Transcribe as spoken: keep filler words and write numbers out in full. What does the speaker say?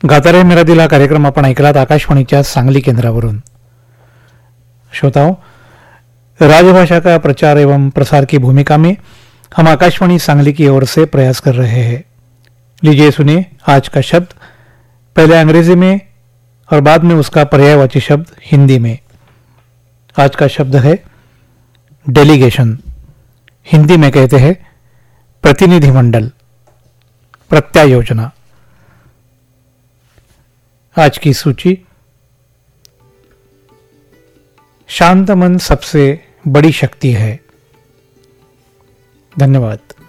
गाता रे मेरा दिल हा कार्यक्रम आपण ऐकलात आकाशवाणीच्या सांगली केंद्रावरून. श्रोताओं, राजभाषा का प्रचार एवं प्रसार की भूमिका में हम आकाशवाणी सांगली की ओर से प्रयास कर रहे हैं. लीजिए सुनिए आज का शब्द, पहले अंग्रेजी में और बाद में उसका पर्यायवाची शब्द हिंदी में. आज का शब्द है डेलीगेशन. हिंदी में कहते हैं प्रतिनिधिमंडल, प्रत्यायोजना. आज की सूची: शांत मन सबसे बड़ी शक्ति है. धन्यवाद.